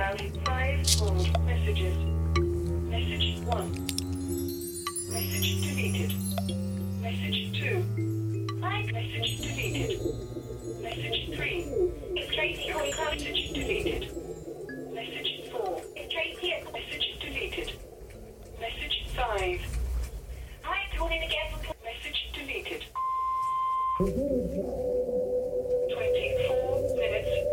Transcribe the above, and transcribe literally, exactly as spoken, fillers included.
have five old messages. Message one. Message deleted. Message two. Hi. Message deleted. Message three. It's Tracy calling. Message deleted. Message four. It's Tracy. Message deleted. Message five. Hi, calling again. Message deleted.